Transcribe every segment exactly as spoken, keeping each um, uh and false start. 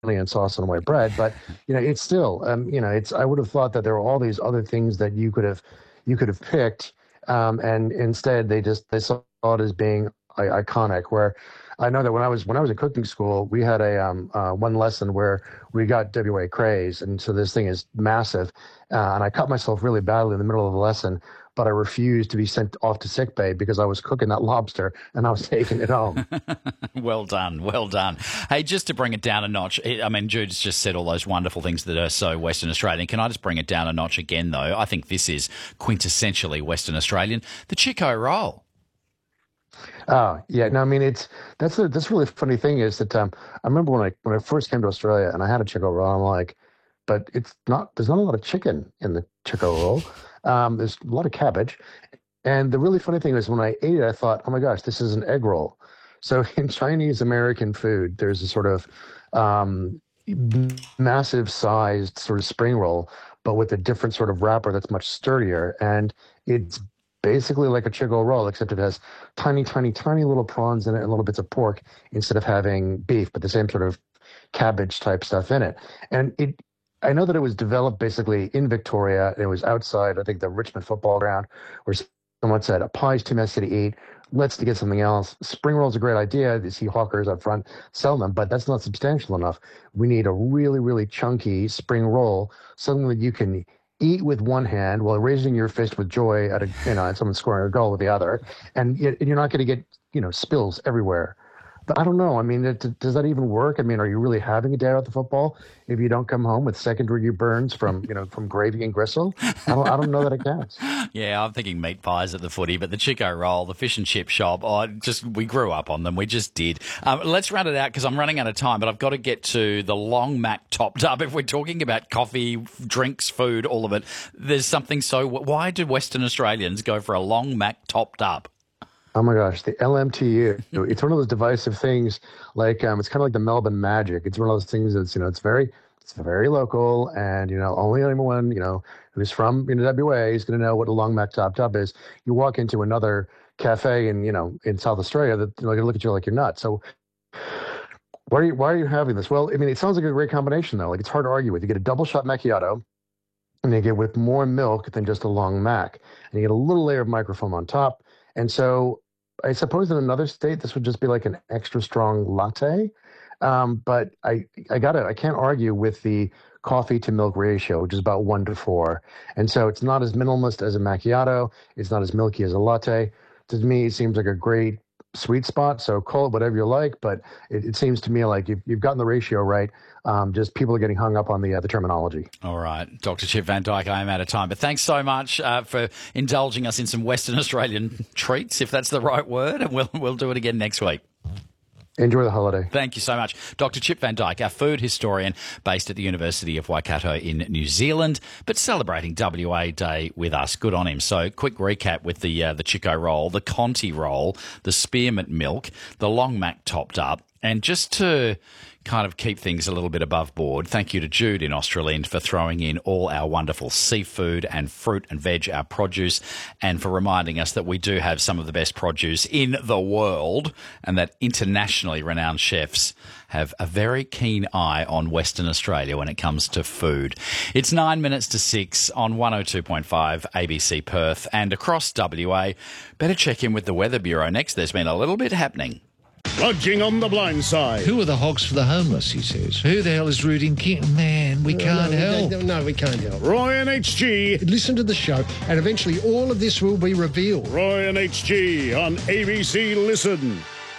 and sauce on white bread, but you know, it's still, um, you know, it's. I would have thought that there were all these other things that you could have, you could have picked, um, and instead they just they saw it as being I- iconic. Where I know that when I was when I was in cooking school, we had a um, uh, one lesson where we got W A craze, and so this thing is massive, uh, and I cut myself really badly in the middle of the lesson. But I refused to be sent off to sick bay because I was cooking that lobster and I was taking it home. Well done, well done. Hey, just to bring it down a notch, I mean, Jude's just said all those wonderful things that are so Western Australian. Can I just bring it down a notch again, though? I think this is quintessentially Western Australian. The Chico roll. Oh yeah, no, I mean it's that's a that's a really funny thing is that um, I remember when I when I first came to Australia and I had a Chico roll, I'm like, but it's not there's not a lot of chicken in the Chico roll. Um, there's a lot of cabbage. And the really funny thing is when I ate it, I thought, oh my gosh, this is an egg roll. So in Chinese American food, there's a sort of um, massive sized sort of spring roll, but with a different sort of wrapper that's much sturdier. And it's basically like a Chico roll, except it has tiny, tiny, tiny little prawns in it and little bits of pork instead of having beef, but the same sort of cabbage type stuff in it. And it I know that it was developed basically in Victoria. It was outside, I think, the Richmond football ground, where someone said, a pie's too messy to eat. Let's get something else. Spring roll's a great idea. You see hawkers up front sell them, but that's not substantial enough. We need a really, really chunky spring roll, something that you can eat with one hand while raising your fist with joy at a, you know, at someone scoring a goal with the other, and you're not going to get, you know, spills everywhere. But I don't know. I mean, it, does that even work? I mean, are you really having a day at the football if you don't come home with second-degree burns from, you know, from gravy and gristle? I don't, I don't know that it counts. Yeah, I'm thinking meat pies at the footy, but the Chico roll, the fish and chip shop, oh, just we grew up on them. We just did. Um, let's run it out because I'm running out of time, but I've got to get to the long mac topped up. If we're talking about coffee, drinks, food, all of it, there's something so... Why do Western Australians go for a long mac topped up? Oh my gosh, the L M T U. It's one of those divisive things. Like um, it's kind of like the Melbourne Magic. It's one of those things that's, you know, it's very, it's very local, and you know, only anyone, you know, who's from, you know, W A is going to know what a long mac topped up is. You walk into another cafe in, you know, in South Australia, that they're going to look at you like you're nuts. So why are you why are you having this? Well, I mean, it sounds like a great combination though. Like it's hard to argue with. You get a double shot macchiato, and you get with more milk than just a long mac, and you get a little layer of microfoam on top. And so I suppose in another state, this would just be like an extra strong latte. Um, but I, I gotta, I can't argue with the coffee to milk ratio, which is about one to four. And so it's not as minimalist as a macchiato. It's not as milky as a latte. To me, it seems like a great sweet spot. So call it whatever you like, but it, it seems to me like you've, you've gotten the ratio right. Um, just people are getting hung up on the uh, the terminology. All right, Doctor Chip Van Dyke, I am out of time, but thanks so much uh, for indulging us in some Western Australian treats, if that's the right word, and we'll we'll do it again next week. Enjoy the holiday. Thank you so much. Doctor Chip Van Dyke, our food historian based at the University of Waikato in New Zealand, but celebrating W A Day with us. Good on him. So quick recap with the uh, the Chico roll, the Conti roll, the spearmint milk, the long mac topped up, and just to kind of keep things a little bit above board, thank you to Jude in Australind for throwing in all our wonderful seafood and fruit and veg, our produce, and for reminding us that we do have some of the best produce in the world and that internationally renowned chefs have a very keen eye on Western Australia when it comes to food. It's nine minutes to six on one oh two point five A B C Perth and across W A. Better check in with the Weather Bureau next. There's been a little bit happening. Lodging on the blind side. Who are the hogs for the homeless, he says. Who the hell is rooting King? Man, we can't no, help. No, no, we can't help. Roy and H G. Listen to the show, and eventually all of this will be revealed. Roy and H G on A B C Listen.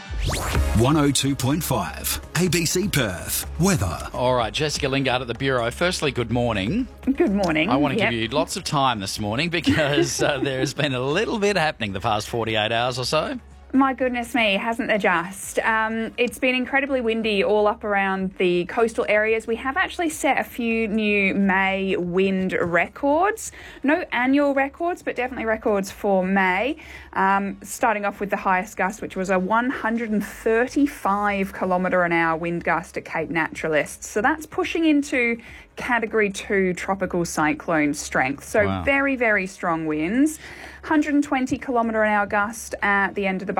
one oh two point five A B C Perth. Weather. All right, Jessica Lingard at the Bureau. Firstly, good morning. Good morning. I want to yep. give you lots of time this morning because uh, there's been a little bit happening the past forty-eight hours or so. My goodness me, hasn't there just? Um, it's been incredibly windy all up around the coastal areas. We have actually set a few new May wind records. No annual records, but definitely records for May. Um, starting off with the highest gust, which was a one hundred thirty-five kilometre an hour wind gust at Cape Naturalists. So that's pushing into Category two tropical cyclone strength. So wow. very, very strong winds. one hundred twenty kilometre an hour gust at the end of the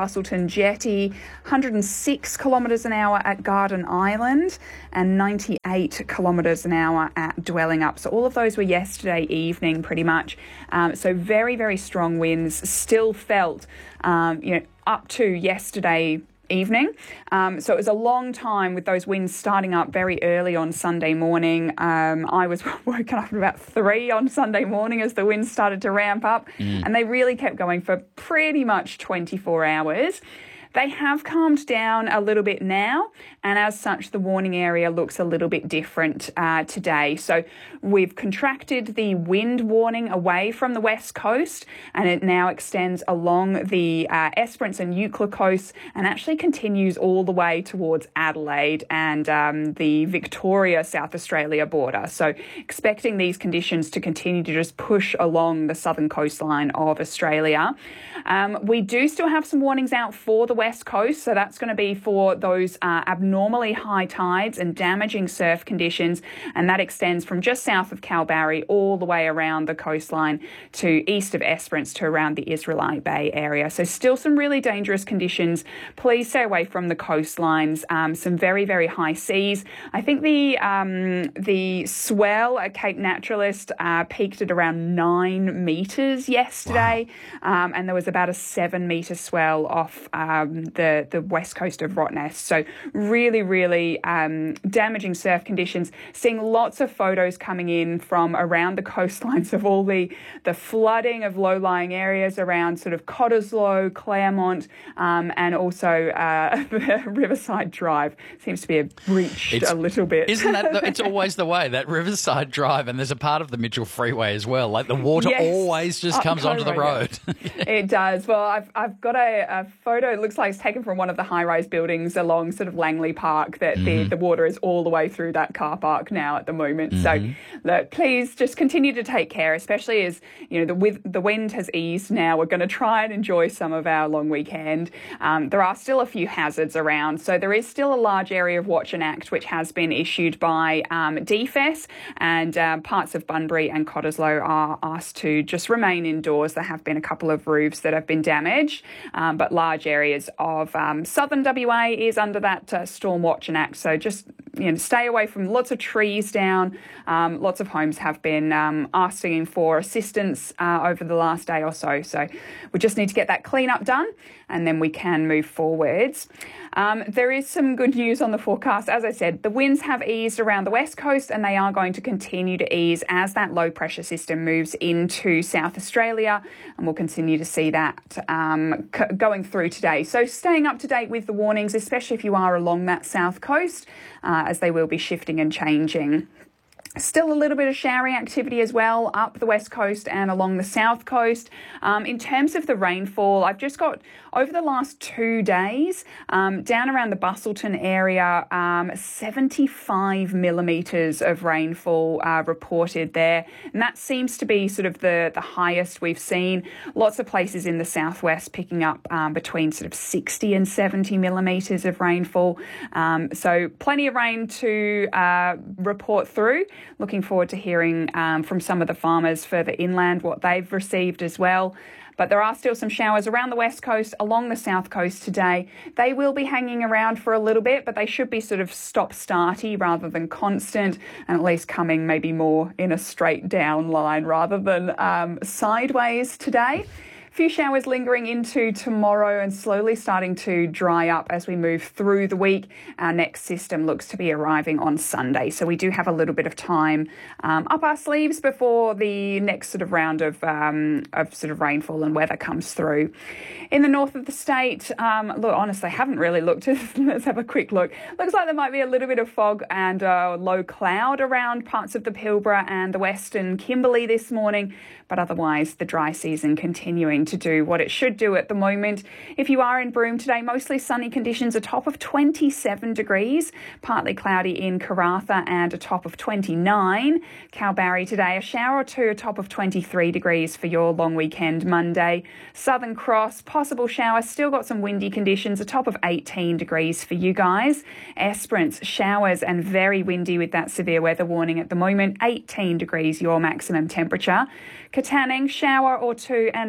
Busselton Jetty, one hundred six kilometres an hour at Garden Island, and ninety-eight kilometres an hour at Dwelling Up. So all of those were yesterday evening pretty much. Um, so very, very strong winds still felt, um, you know, up to yesterday evening. Um, so it was a long time with those winds starting up very early on Sunday morning. Um, I was woken up at about three on Sunday morning as the winds started to ramp up, mm. and they really kept going for pretty much twenty-four hours. They have calmed down a little bit now, and as such, the warning area looks a little bit different uh, today. So we've contracted the wind warning away from the west coast, and it now extends along the uh, Esperance and Eucla coasts and actually continues all the way towards Adelaide and um, the Victoria, South Australia border. So expecting these conditions to continue to just push along the southern coastline of Australia. Um, we do still have some warnings out for the west coast, so that's going to be for those uh, abnormally high tides and damaging surf conditions, and that extends from just south of Kalbarri all the way around the coastline to east of Esperance to around the Israelite Bay area. So still some really dangerous conditions. Please stay away from the coastlines. Um, some very, very high seas. I think the um, the swell at Cape Naturalist uh, peaked at around nine metres yesterday, wow. um, and there was about a seven metre swell off um, the, the west coast of Rottnest. So really, really um, damaging surf conditions. Seeing lots of photos coming in from around the coastlines of all the, the flooding of low-lying areas around sort of Cottesloe, Claremont, um, and also uh, Riverside Drive seems to be a breached it's, a little bit. Isn't that, the, it's always the way, that Riverside Drive, and there's a part of the Mitchell Freeway as well. Like the water yes. always just Up comes onto the road. It does. Well, I've, I've got a, a photo, it looks like it's taken from one of the high-rise buildings along sort of Langley Park, that mm-hmm. the, the water is all the way through that car park now at the moment. Mm-hmm. So look, please just continue to take care, especially as, you know, the, with, the wind has eased now. We're going to try and enjoy some of our long weekend. Um, there are still a few hazards around. So there is still a large area of Watch and Act which has been issued by um, D F E S, and uh, parts of Bunbury and Cottesloe are asked to just remain indoors. There have been a couple of roofs that have been damaged, um, but large areas of um, southern W A is under that uh, Storm Watch and Act. So just, you know, stay away from lots of trees down. Um, lots of homes have been um, asking for assistance uh, over the last day or so. So we just need to get that cleanup done, and then we can move forwards. Um, there is some good news on the forecast. As I said, the winds have eased around the west coast, and they are going to continue to ease as that low pressure system moves into South Australia, and we'll continue to see that um, c- going through today. So staying up to date with the warnings, especially if you are along that south coast, uh, as they will be shifting and changing. Still a little bit of showering activity as well up the west coast and along the south coast. Um, in terms of the rainfall, I've just got over the last two days um, down around the Busselton area, um, seventy-five millimetres of rainfall uh, reported there. And that seems to be sort of the, the highest we've seen. Lots of places in the southwest picking up um, between sort of sixty and seventy millimetres of rainfall. Um, so plenty of rain to uh, report through. Looking forward to hearing um, from some of the farmers further inland what they've received as well. But there are still some showers around the west coast, along the south coast today. They will be hanging around for a little bit, but they should be sort of stop-starty rather than constant, and at least coming maybe more in a straight down line rather than um, sideways today. Few showers lingering into tomorrow and slowly starting to dry up as we move through the week. Our next system looks to be arriving on Sunday, so we do have a little bit of time um, up our sleeves before the next sort of round of um, of sort of rainfall and weather comes through. In the north of the state, um, look, honestly, I haven't really looked. Let's have a quick look. Looks like there might be a little bit of fog and uh, low cloud around parts of the Pilbara and the western Kimberley this morning, but otherwise the dry season continuing to do what it should do at the moment. If you are in Broome today, mostly sunny conditions, a top of twenty-seven degrees, partly cloudy in Karratha and a top of twenty-nine. Kalbarri today, a shower or two, a top of twenty-three degrees for your long weekend Monday. Southern Cross, possible shower, still got some windy conditions, a top of eighteen degrees for you guys. Esperance, showers and very windy with that severe weather warning at the moment, eighteen degrees your maximum temperature. Katanning, shower or two and a bit windy.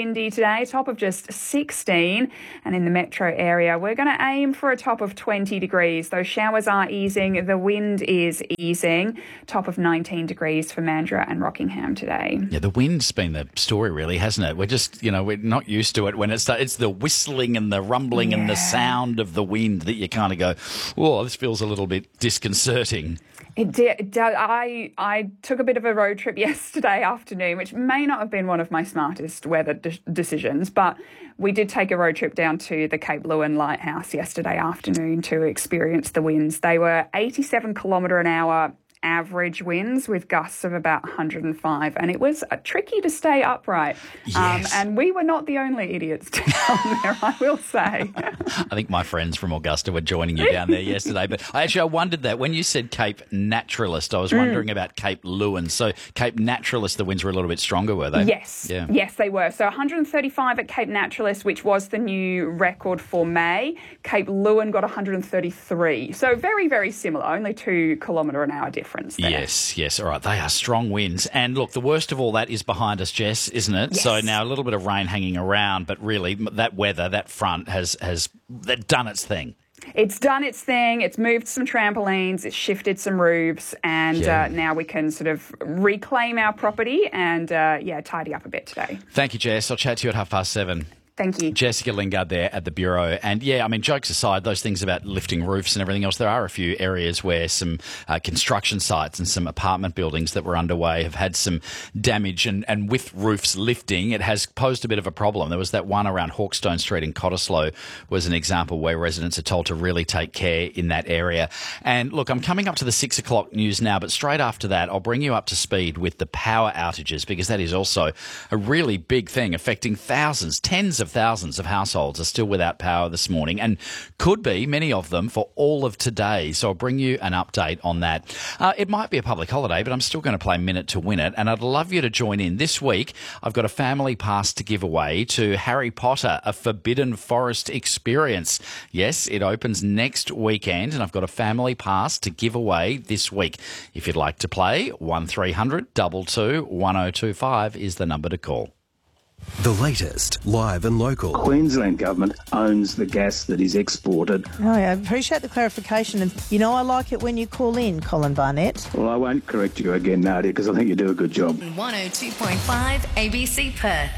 windy today, top of just sixteen. And in the metro area, we're going to aim for a top of twenty degrees. Those showers are easing. The wind is easing. Top of nineteen degrees for Mandurah and Rockingham today. Yeah, the wind's been the story, really, hasn't it? We're just, you know, we're not used to it when it's it's the whistling and the rumbling Yeah. and the sound of the wind that you kind of go, oh, this feels a little bit disconcerting. It did. I I took a bit of a road trip yesterday afternoon, which may not have been one of my smartest weather de- decisions, but we did take a road trip down to the Cape Leeuwin Lighthouse yesterday afternoon to experience the winds. They were eighty-seven kilometre an hour average winds with gusts of about one hundred five, and it was uh, tricky to stay upright. Yes. Um, and we were not the only idiots down there, I will say. I think my friends from Augusta were joining you down there yesterday, but I actually I wondered that when you said Cape Naturalist, I was wondering mm. about Cape Leeuwin. So Cape Naturalist, the winds were a little bit stronger, were they? Yes, yeah. yes, they were. So one hundred thirty-five at Cape Naturalist, which was the new record for May. Cape Leeuwin got one hundred thirty-three. So very, very similar, only two kilometre an hour difference. There. Yes, yes. All right. They are strong winds. And look, the worst of all that is behind us, Jess, isn't it? Yes. So now a little bit of rain hanging around, but really that weather, that front has, has done its thing. It's done its thing. It's moved some trampolines. It's shifted some roofs. And yeah. uh, now we can sort of reclaim our property and, uh, yeah, tidy up a bit today. Thank you, Jess. I'll chat to you at half past seven. Thank you. Jessica Lingard there at the Bureau. And yeah, I mean, jokes aside, those things about lifting roofs and everything else, there are a few areas where some uh, construction sites and some apartment buildings that were underway have had some damage. And, and with roofs lifting, it has posed a bit of a problem. There was that one around Hawkstone Street in Cottesloe was an example where residents are told to really take care in that area. And look, I'm coming up to the six o'clock news now, but straight after that, I'll bring you up to speed with the power outages, because that is also a really big thing affecting thousands, tens of thousands of households are still without power this morning, and could be, many of them, for all of today. So I'll bring you an update on that. Uh, it might be a public holiday, but I'm still going to play Minute to Win It, and I'd love you to join in. This week, I've got a family pass to give away to Harry Potter, a Forbidden Forest experience. Yes, it opens next weekend, and I've got a family pass to give away this week. If you'd like to play, one three hundred two two one oh two five is the number to call. The latest, live and local. Queensland Government owns the gas that is exported. Oh, yeah, I appreciate the clarification. And, you know, I like it when you call in, Colin Barnett. Well, I won't correct you again, Nadia, because I think you do a good job. one oh two point five A B C Perth.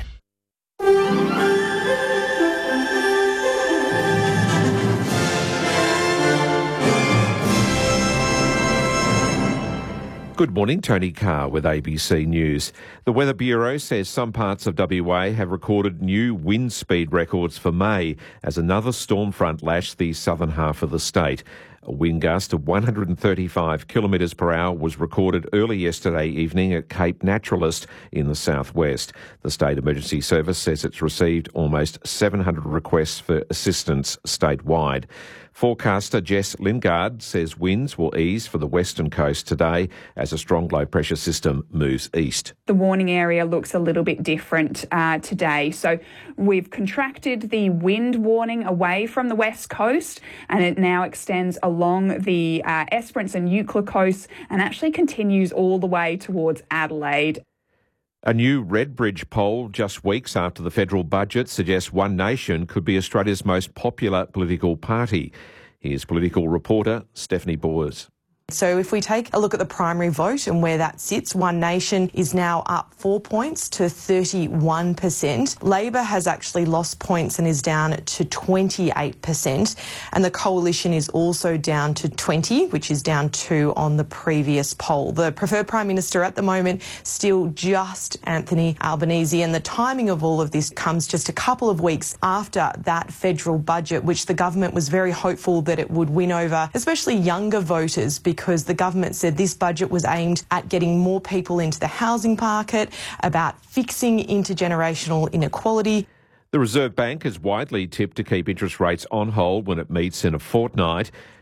Good morning, Tony Carr with A B C News. The Weather Bureau says some parts of W A have recorded new wind speed records for May as another storm front lashed the southern half of the state. A wind gust of one hundred thirty-five kilometres per hour was recorded early yesterday evening at Cape Naturalist in the southwest. The State Emergency Service says it's received almost seven hundred requests for assistance statewide. Forecaster Jess Lingard says winds will ease for the western coast today as a strong low pressure system moves east. The warning area looks a little bit different uh, today. So we've contracted the wind warning away from the west coast, and it now extends along the uh, Esperance and Eucla coasts and actually continues all the way towards Adelaide. A new Redbridge poll just weeks after the federal budget suggests One Nation could be Australia's most popular political party. Here's political reporter Stephanie Boers. So if we take a look at the primary vote and where that sits, One Nation is now up four points to thirty-one percent. Labor has actually lost points and is down to twenty-eight percent. And the Coalition is also down to twenty, which is down two on the previous poll. The preferred Prime Minister at the moment, still just Anthony Albanese. And the timing of all of this comes just a couple of weeks after that federal budget, which the government was very hopeful that it would win over, especially younger voters, because because the government said this budget was aimed at getting more people into the housing market, about fixing intergenerational inequality. The Reserve Bank is widely tipped to keep interest rates on hold when it meets in a fortnight.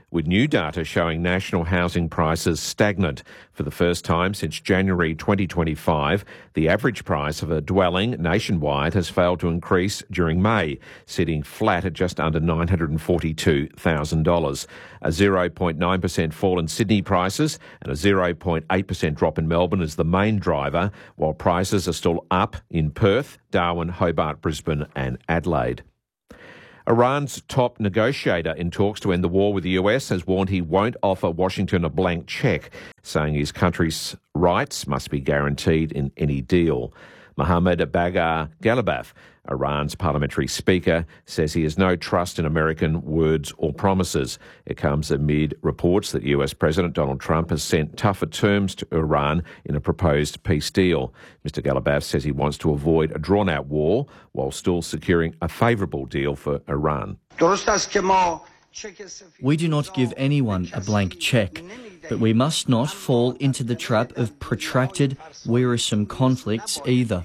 with new data showing national housing prices stagnant. For the first time since January twenty twenty-five, the average price of a dwelling nationwide has failed to increase during May, sitting flat at just under nine hundred forty-two thousand dollars. A zero point nine percent fall in Sydney prices and a zero point eight percent drop in Melbourne is the main driver, while prices are still up in Perth, Darwin, Hobart, Brisbane and Adelaide. Iran's top negotiator in talks to end the war with the U S has warned he won't offer Washington a blank cheque, saying his country's rights must be guaranteed in any deal. Mohammad Bagher Ghalibaf, Iran's parliamentary speaker, says he has no trust in American words or promises. It comes amid reports that U S President Donald Trump has sent tougher terms to Iran in a proposed peace deal. Mister Ghalibaf says he wants to avoid a drawn-out war while still securing a favourable deal for Iran. We do not give anyone a blank cheque, but we must not fall into the trap of protracted, wearisome conflicts either.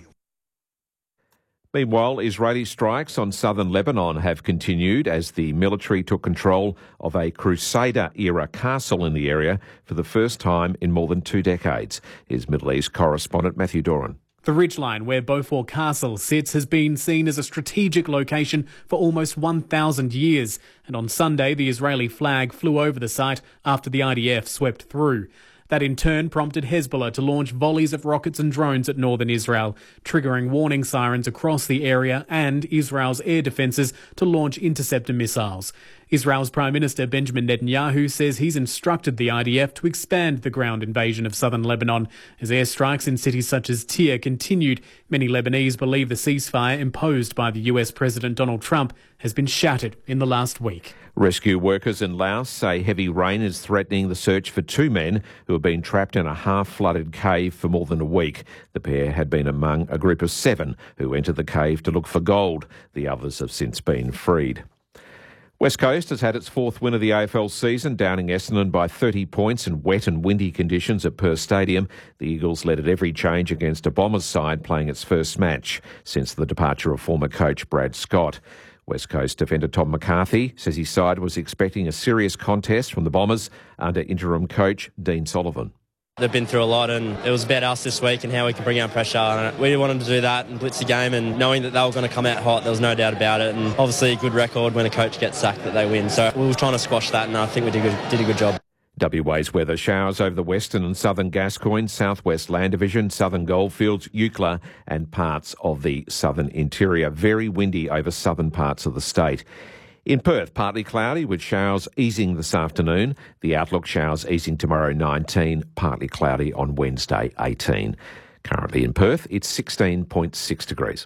Meanwhile, Israeli strikes on southern Lebanon have continued as the military took control of a Crusader-era castle in the area for the first time in more than two decades. Here's Middle East correspondent Matthew Doran. The ridgeline where Beaufort Castle sits has been seen as a strategic location for almost one thousand years, and on Sunday the Israeli flag flew over the site after the I D F swept through. That in turn prompted Hezbollah to launch volleys of rockets and drones at northern Israel, triggering warning sirens across the area and Israel's air defences to launch interceptor missiles. Israel's Prime Minister Benjamin Netanyahu says he's instructed the I D F to expand the ground invasion of southern Lebanon. As airstrikes in cities such as Tyre continued, many Lebanese believe the ceasefire imposed by the U S President Donald Trump has been shattered in the last week. Rescue workers in Laos say heavy rain is threatening the search for two men who have been trapped in a half-flooded cave for more than a week. The pair had been among a group of seven who entered the cave to look for gold. The others have since been freed. West Coast has had its fourth win of the A F L season, downing Essendon by thirty points in wet and windy conditions at Perth Stadium. The Eagles led at every change against a Bombers side playing its first match since the departure of former coach Brad Scott. West Coast defender Tom McCarthy says his side was expecting a serious contest from the Bombers under interim coach Dean Sullivan. They've been through a lot and it was about us this week and how we can bring our pressure. And we wanted to do that and blitz the game, and knowing that they were going to come out hot, there was no doubt about it. And obviously a good record when a coach gets sacked that they win. So we were trying to squash that, and I think we did, good, did a good job. W A's weather: showers over the western and southern Gascoyne, southwest Land Division, southern Goldfields, Eucla and parts of the southern interior. Very windy over southern parts of the state. In Perth, partly cloudy with showers easing this afternoon. The outlook: showers easing tomorrow nineteen, partly cloudy on Wednesday eighteen. Currently in Perth, it's sixteen point six degrees.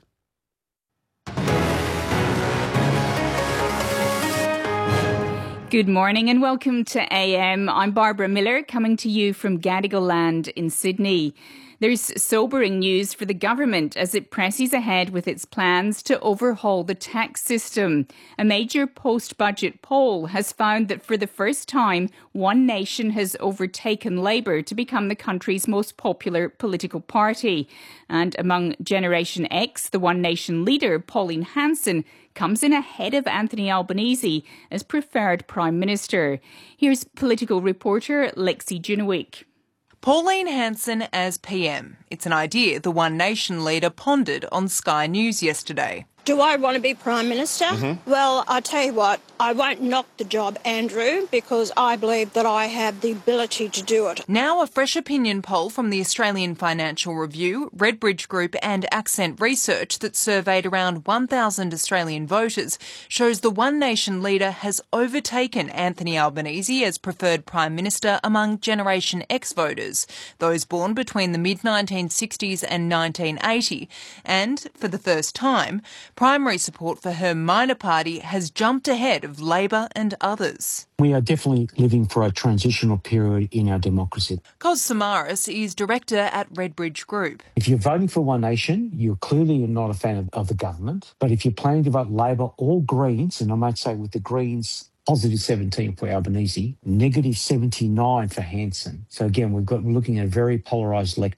Good morning and welcome to A M. I'm Barbara Miller, coming to you from Gadigal Land in Sydney. There's sobering news for the government as it presses ahead with its plans to overhaul the tax system. A major post-budget poll has found that for the first time, One Nation has overtaken Labor to become the country's most popular political party. And among Generation X, the One Nation leader, Pauline Hanson, comes in ahead of Anthony Albanese as preferred Prime Minister. Here's political reporter Lexi Junowick. Pauline Hanson as P M. It's an idea the One Nation leader pondered on Sky News yesterday. Do I want to be Prime Minister? Mm-hmm. Well, I'll tell you what, I won't knock the job, Andrew, because I believe that I have the ability to do it. Now a fresh opinion poll from the Australian Financial Review, Redbridge Group and Accent Research that surveyed around one thousand Australian voters shows the One Nation leader has overtaken Anthony Albanese as preferred Prime Minister among Generation X voters, those born between the mid nineteen sixties and nineteen eighty. And, for the first time, primary support for her minor party has jumped ahead of Labor and others. We are definitely living for a transitional period in our democracy. Kos Samaras is director at Redbridge Group. If you're voting for One Nation, you're clearly not a fan of, of the government. But if you're planning to vote Labor or Greens, and I might say with the Greens, positive seventeen for Albanese, negative seventy-nine for Hanson. So again, we've got we're looking at a very polarised electorate.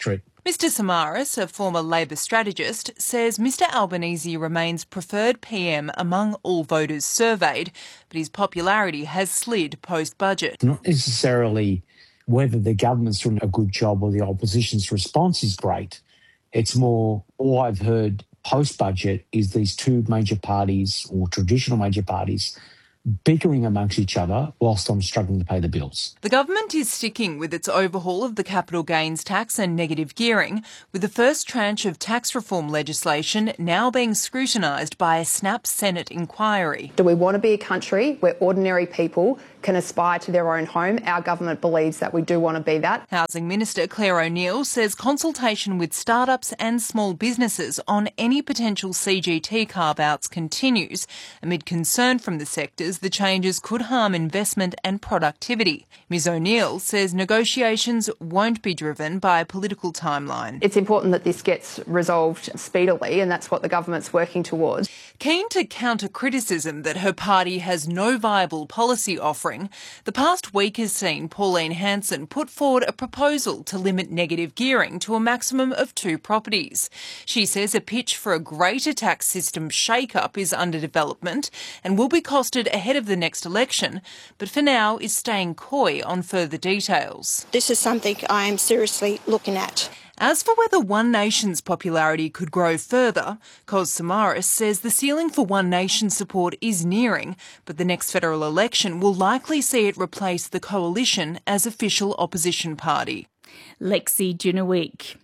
Mister Samaras, a former Labor strategist, says Mister Albanese remains preferred P M among all voters surveyed, but his popularity has slid post-budget. Not necessarily whether the government's doing a good job or the opposition's response is great. It's more, all I've heard post-budget is these two major parties or traditional major parties bickering amongst each other whilst I'm struggling to pay the bills. The government is sticking with its overhaul of the capital gains tax and negative gearing, with the first tranche of tax reform legislation now being scrutinised by a snap Senate inquiry. Do we want to be a country where ordinary people can aspire to their own home? Our government believes that we do want to be that. Housing Minister Claire O'Neil says consultation with startups and small businesses on any potential C G T carve-outs continues, amid concern from the sectors the changes could harm investment and productivity. Ms O'Neil says negotiations won't be driven by a political timeline. It's important that this gets resolved speedily, and that's what the government's working towards. Keen to counter criticism that her party has no viable policy offering, the past week has seen Pauline Hanson put forward a proposal to limit negative gearing to a maximum of two properties. She says a pitch for a greater tax system shake-up is under development and will be costed ahead of the next election, but for now is staying coy on further details. This is something I am seriously looking at. As for whether One Nation's popularity could grow further, Kos Samaras says the ceiling for One Nation support is nearing, but the next federal election will likely see it replace the Coalition as official opposition party. Lexi Junowick.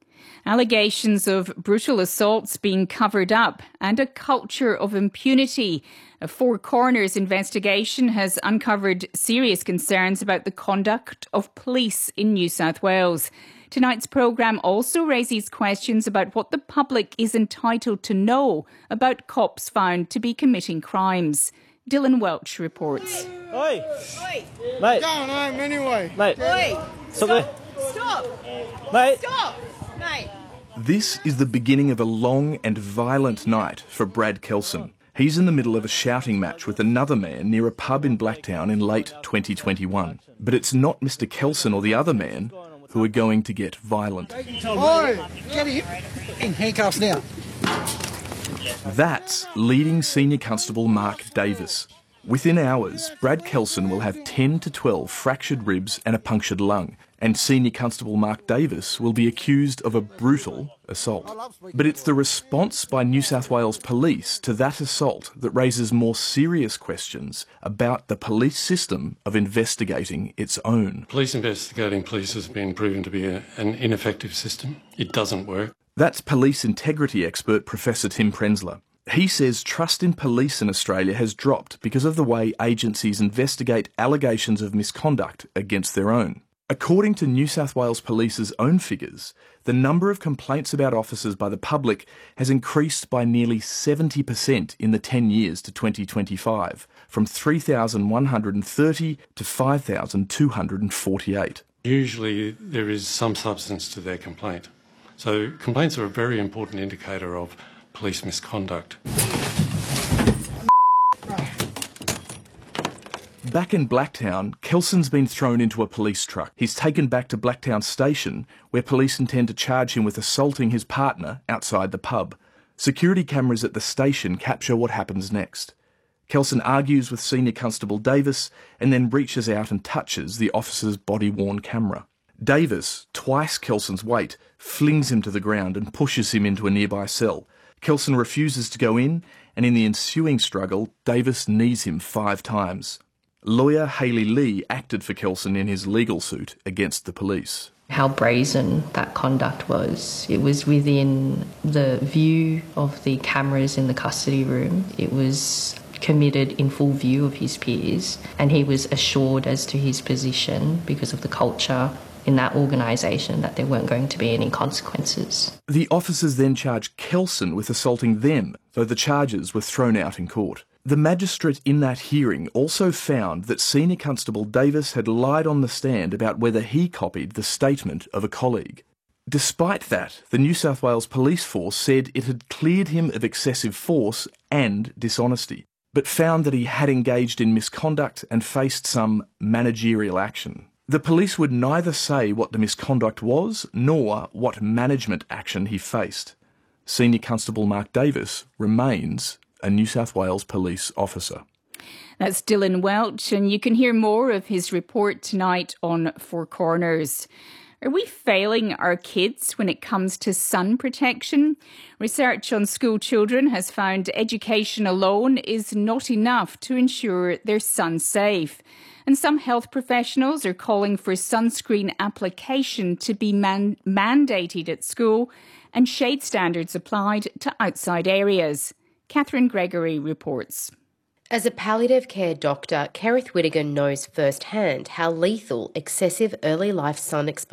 Allegations of brutal assaults being covered up and a culture of impunity. A Four Corners investigation has uncovered serious concerns about the conduct of police in New South Wales. Tonight's programme also raises questions about what the public is entitled to know about cops found to be committing crimes. Dylan Welch reports. Oi! Oi! Mate! Going home anyway. Mate! Oi! Stop! Stop! Mate! Stop! Mate! This is the beginning of a long and violent night for Brad Kelson. He's in the middle of a shouting match with another man near a pub in Blacktown in late twenty twenty-one. But it's not Mister Kelson or the other man who are going to get violent. Oi! Get him in handcuffs now. That's leading Senior Constable Mark Davis. Within hours, Brad Kelson will have ten to twelve fractured ribs and a punctured lung, and Senior Constable Mark Davis will be accused of a brutal assault. But it's the response by New South Wales Police to that assault that raises more serious questions about the police system of investigating its own. Police investigating police has been proven to be a, an ineffective system. It doesn't work. That's police integrity expert Professor Tim Prenzler. He says trust in police in Australia has dropped because of the way agencies investigate allegations of misconduct against their own. According to New South Wales Police's own figures, the number of complaints about officers by the public has increased by nearly seventy percent in the ten years to twenty twenty-five, from three thousand one hundred thirty to five thousand two hundred forty-eight. Usually there is some substance to their complaint. So complaints are a very important indicator of police misconduct. Back in Blacktown, Kelson's been thrown into a police truck. He's taken back to Blacktown Station, where police intend to charge him with assaulting his partner outside the pub. Security cameras at the station capture what happens next. Kelson argues with Senior Constable Davis and then reaches out and touches the officer's body-worn camera. Davis, twice Kelson's weight, flings him to the ground and pushes him into a nearby cell. Kelson refuses to go in, and in the ensuing struggle, Davis knees him five times. Lawyer Hayley Lee acted for Kelson in his legal suit against the police. How brazen that conduct was. It was within the view of the cameras in the custody room. It was committed in full view of his peers, and he was assured as to his position because of the culture in that organisation that there weren't going to be any consequences. The officers then charged Kelson with assaulting them, though the charges were thrown out in court. The magistrate in that hearing also found that Senior Constable Davis had lied on the stand about whether he copied the statement of a colleague. Despite that, the New South Wales Police Force said it had cleared him of excessive force and dishonesty, but found that he had engaged in misconduct and faced some managerial action. The police would neither say what the misconduct was nor what management action he faced. Senior Constable Mark Davis remains a New South Wales police officer. That's Dylan Welch, and you can hear more of his report tonight on Four Corners. Are we failing our kids when it comes to sun protection? Research on school children has found education alone is not enough to ensure they're sun safe. And some health professionals are calling for sunscreen application to be man- mandated at school and shade standards applied to outside areas. Catherine Gregory reports. As a palliative care doctor, Kerith Whittaker knows firsthand how lethal excessive early life sun exposure